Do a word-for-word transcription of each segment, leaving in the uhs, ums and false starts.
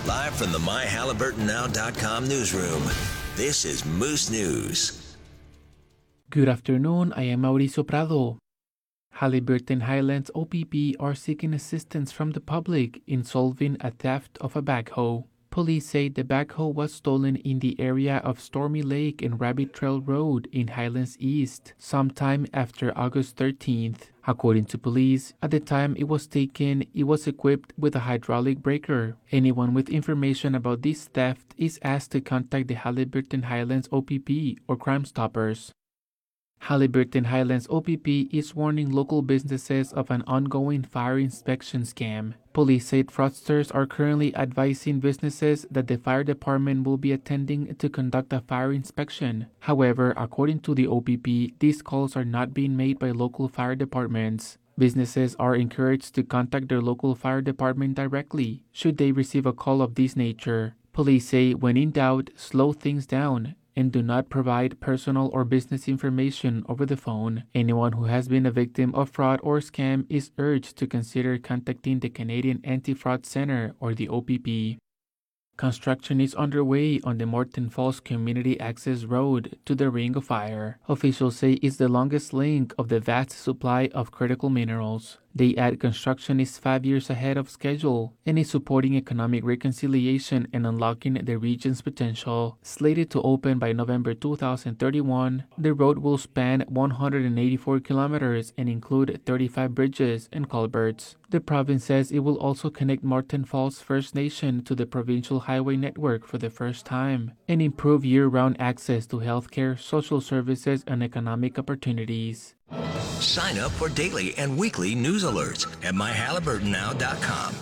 Live from the my halliburton now dot com newsroom, this is Moose News. Good afternoon, I am Mauricio Prado. Halliburton Highlands O P P are seeking assistance from the public in solving a theft of a backhoe. Police say the backhoe was stolen in the area of Stormy Lake and Rabbit Trail Road in Highlands East sometime after August thirteenth. According to police, at the time it was taken, it was equipped with a hydraulic breaker. Anyone with information about this theft is asked to contact the Halliburton Highlands O P P or Crime Stoppers. Halliburton Highlands O P P is warning local businesses of an ongoing fire inspection scam. Police said fraudsters are currently advising businesses that the fire department will be attending to conduct a fire inspection. However, according to the O P P, these calls are not being made by local fire departments. Businesses are encouraged to contact their local fire department directly should they receive a call of this nature. Police say when in doubt, slow things down and do not provide personal or business information over the phone. Anyone who has been a victim of fraud or scam is urged to consider contacting the Canadian Anti-Fraud Center or the O P P. Construction is underway on the Morton Falls Community Access Road to the Ring of Fire. Officials say it's the longest link of the vast supply of critical minerals. They add construction is five years ahead of schedule and is supporting economic reconciliation and unlocking the region's potential. Slated to open by November two thousand thirty-one, the road will span one hundred eighty-four kilometers and include thirty-five bridges and culverts. The province says it will also connect Morton Falls First Nation to the provincial highway network for the first time and improve year-round access to healthcare, social services, and economic opportunities. Sign up for daily and weekly news alerts at my halliburton now dot com.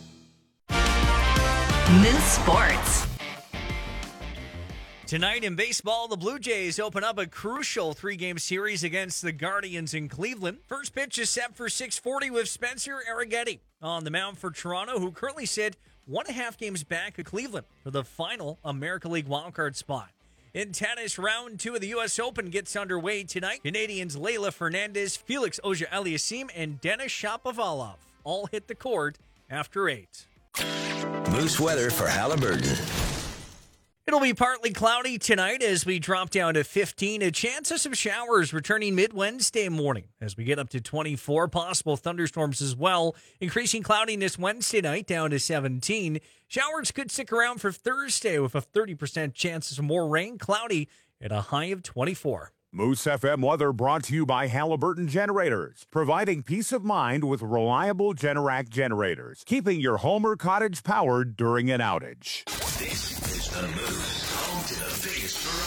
Moose Sports. Tonight in baseball, the Blue Jays open up a crucial three-game series against the Guardians in Cleveland. First pitch is set for six forty with Spencer Arrighetti on the mound for Toronto, who currently sit one and a half games back of Cleveland for the final American League wildcard spot. In tennis, round two of the U S Open gets underway tonight. Canadians Leylah Fernandez, Felix Auger-Aliassime, and Denis Shapovalov all hit the court after eight. Moose weather for Halliburton. It'll be partly cloudy tonight as we drop down to fifteen. A chance of some showers returning mid-Wednesday morning as we get up to twenty-four. Possible thunderstorms as well. Increasing cloudiness Wednesday night down to seventeen. Showers could stick around for Thursday with a thirty percent chance of some more rain. Cloudy at a high of twenty-four. Moose F M weather brought to you by Halliburton Generators, providing peace of mind with reliable Generac generators, keeping your home or cottage powered during an outage. This is the Moose, home to the biggest